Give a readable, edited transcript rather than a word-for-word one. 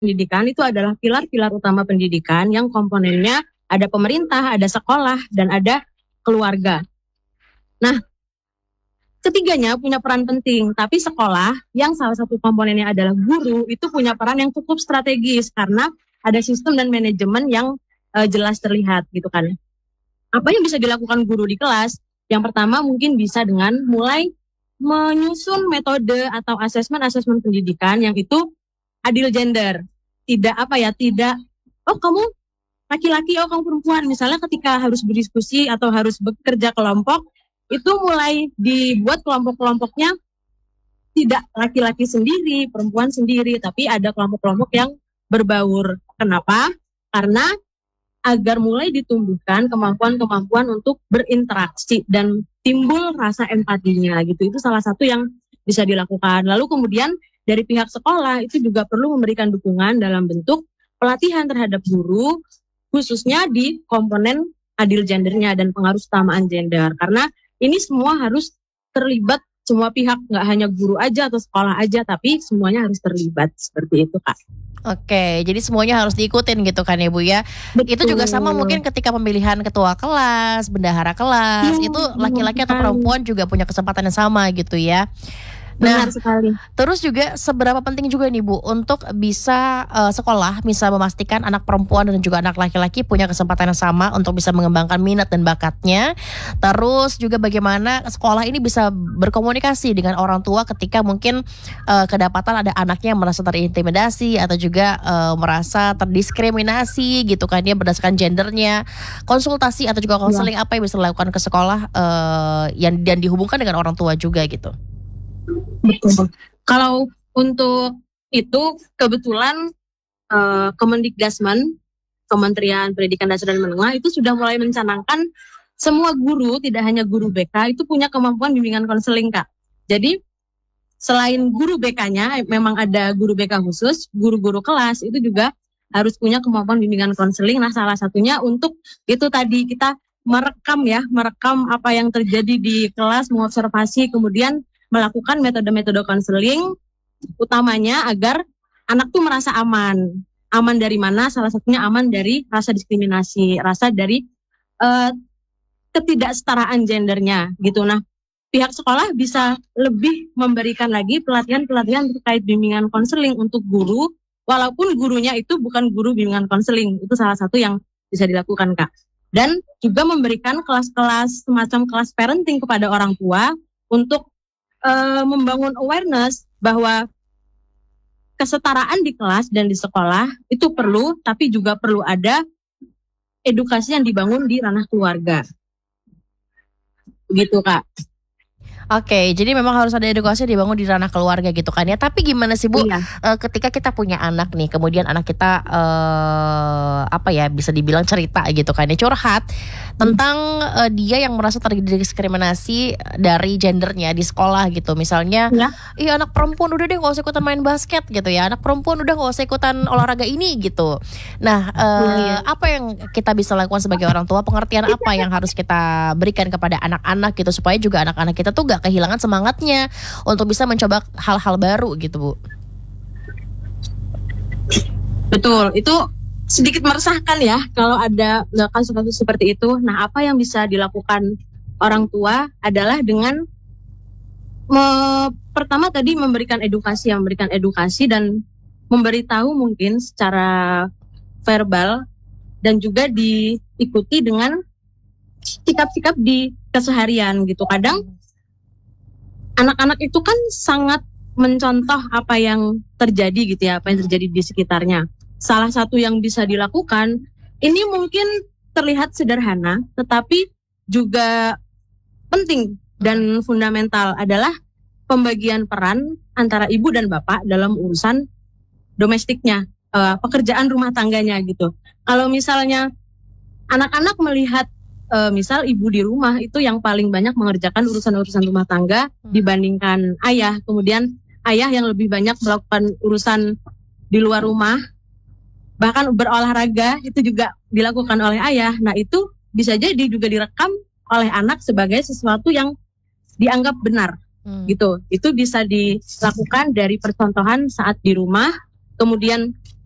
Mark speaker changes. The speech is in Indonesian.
Speaker 1: pendidikan itu adalah pilar-pilar utama pendidikan yang komponennya ada pemerintah, ada sekolah, dan ada keluarga. Nah, ketiganya punya peran penting, tapi sekolah yang salah satu komponennya adalah guru itu punya peran yang cukup strategis karena ada sistem dan manajemen yang jelas terlihat gitu kan. Apa yang bisa dilakukan guru di kelas? Yang pertama mungkin bisa dengan mulai menyusun metode atau asesmen pendidikan yang itu adil gender. Tidak, oh kamu laki-laki, oh kamu perempuan. Misalnya ketika harus berdiskusi atau harus bekerja kelompok, itu mulai dibuat kelompok-kelompoknya tidak laki-laki sendiri, perempuan sendiri, tapi ada kelompok-kelompok yang berbaur. Kenapa? Karena agar mulai ditumbuhkan kemampuan-kemampuan untuk berinteraksi dan timbul rasa empatinya gitu. Itu salah satu yang bisa dilakukan. Lalu kemudian dari pihak sekolah itu juga perlu memberikan dukungan dalam bentuk pelatihan terhadap guru, khususnya di komponen adil gendernya dan pengaruh utamaan gender. Karena ini semua harus terlibat, semua pihak, nggak hanya guru aja atau sekolah aja, tapi semuanya harus terlibat, seperti itu Kak.
Speaker 2: Oke, jadi semuanya harus diikutin gitu kan ya Bu ya. Betul. Itu juga sama mungkin ketika pemilihan ketua kelas, bendahara kelas, itu laki-laki atau perempuan juga punya kesempatan yang sama gitu ya. Nah,
Speaker 1: benar sekali.
Speaker 2: Terus juga seberapa penting juga nih Bu untuk bisa sekolah bisa memastikan anak perempuan dan juga anak laki-laki punya kesempatan yang sama untuk bisa mengembangkan minat dan bakatnya. Terus juga bagaimana sekolah ini bisa berkomunikasi dengan orang tua ketika mungkin kedapatan ada anaknya yang merasa terintimidasi atau juga merasa terdiskriminasi gitu kan ya berdasarkan gendernya. Konsultasi atau juga konseling apa yang bisa dilakukan ke sekolah yang dan dihubungkan dengan orang tua juga gitu.
Speaker 1: Betul. Kalau untuk itu kebetulan Kemendikdasmen, Kementerian Pendidikan Dasar dan Menengah itu sudah mulai mencanangkan semua guru, tidak hanya guru BK, itu punya kemampuan bimbingan konseling Kak. Jadi selain guru BK-nya, memang ada guru BK khusus, guru-guru kelas itu juga harus punya kemampuan bimbingan konseling. Nah salah satunya untuk itu tadi kita merekam apa yang terjadi di kelas, mengobservasi, kemudian melakukan metode-metode konseling utamanya agar anak tuh merasa aman. Aman dari mana? Salah satunya aman dari rasa diskriminasi, rasa dari ketidaksetaraan gendernya gitu. Nah, pihak sekolah bisa lebih memberikan lagi pelatihan-pelatihan terkait bimbingan konseling untuk guru, walaupun gurunya itu bukan guru bimbingan konseling. Itu salah satu yang bisa dilakukan Kak. Dan juga memberikan kelas-kelas semacam kelas parenting kepada orang tua untuk membangun awareness bahwa kesetaraan di kelas dan di sekolah itu perlu, tapi juga perlu ada edukasi yang dibangun di ranah keluarga. Begitu Kak.
Speaker 2: Oke, jadi memang harus ada edukasi dibangun di ranah keluarga gitu kan ya. Tapi gimana sih Bu, ketika kita punya anak nih, kemudian anak kita bisa dibilang cerita gitu kan ya, curhat tentang dia yang merasa terdiskriminasi dari gendernya di sekolah gitu. Misalnya, iya anak perempuan udah deh gak usah ikutan main basket gitu ya, anak perempuan udah gak usah ikutan olahraga ini gitu. Nah, apa yang kita bisa lakukan sebagai orang tua, pengertian apa yang harus kita berikan kepada anak-anak gitu supaya juga anak-anak kita tuh gak kehilangan semangatnya untuk bisa mencoba hal-hal baru gitu Bu.
Speaker 1: Betul, itu sedikit meresahkan ya kalau ada kasus-kasus seperti itu. Nah, apa yang bisa dilakukan orang tua adalah dengan pertama tadi memberikan edukasi dan memberitahu mungkin secara verbal dan juga diikuti dengan sikap-sikap di keseharian gitu. Kadang anak-anak itu kan sangat mencontoh apa yang terjadi gitu ya, apa yang terjadi di sekitarnya. Salah satu yang bisa dilakukan, ini mungkin terlihat sederhana, tetapi juga penting dan fundamental adalah pembagian peran antara ibu dan bapak dalam urusan domestiknya, pekerjaan rumah tangganya gitu. Kalau misalnya anak-anak melihat misal ibu di rumah itu yang paling banyak mengerjakan urusan-urusan rumah tangga dibandingkan ayah. Kemudian ayah yang lebih banyak melakukan urusan di luar rumah, bahkan berolahraga itu juga dilakukan oleh ayah. Nah itu bisa jadi juga direkam oleh anak sebagai sesuatu yang dianggap benar gitu. Itu bisa dilakukan dari percontohan saat di rumah, kemudian